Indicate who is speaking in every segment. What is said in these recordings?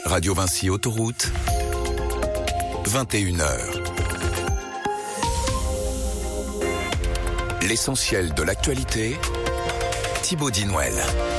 Speaker 1: Radio Vinci Autoroute, 21h. L'essentiel de l'actualité, Thibaut Dinouel.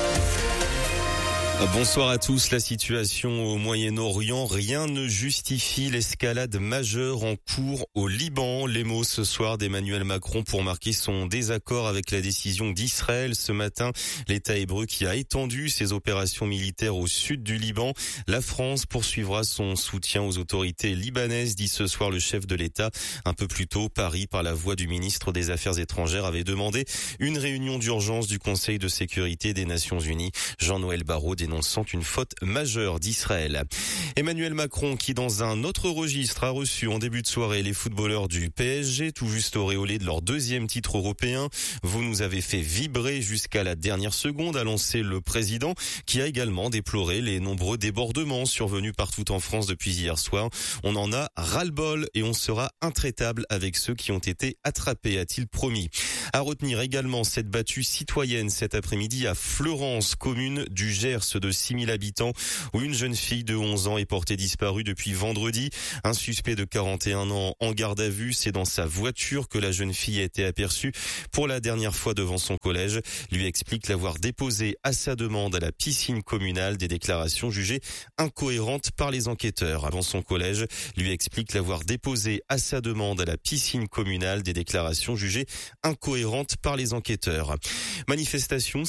Speaker 2: Bonsoir à tous. La situation au Moyen-Orient, rien ne justifie l'escalade majeure en cours au Liban. Les mots ce soir d'Emmanuel Macron pour marquer son désaccord avec la décision d'Israël. Ce matin, l'État hébreu qui a étendu ses opérations militaires au sud du Liban. La France poursuivra son soutien aux autorités libanaises, dit ce soir le chef de l'État. Un peu plus tôt, Paris, par la voix du ministre des Affaires étrangères, avait demandé une réunion d'urgence du Conseil de sécurité des Nations Unies. Jean-Noël Barrot dénonçant une faute majeure d'Israël. Emmanuel Macron qui, dans un autre registre, a reçu en début de soirée les footballeurs du PSG, tout juste auréolés de leur deuxième titre européen. Vous nous avez fait vibrer jusqu'à la dernière seconde, a lancé le président, qui a également déploré les nombreux débordements survenus partout en France depuis hier soir. On en a ras-le-bol et on sera intraitable avec ceux qui ont été attrapés, a-t-il promis. À retenir également cette battue citoyenne cet après-midi à Fleurance, commune du Gers de 6000 habitants, où une jeune fille de 11 ans est portée disparue depuis vendredi. Un suspect de 41 ans en garde à vue. C'est dans sa voiture que la jeune fille a été aperçue pour la dernière fois devant son collège. Lui explique l'avoir déposée à sa demande à la piscine communale, des déclarations jugées incohérentes par les enquêteurs. Avant son collège, lui explique l'avoir déposée à sa demande à la piscine communale, des déclarations jugées incohérentes par les enquêteurs. Manifestation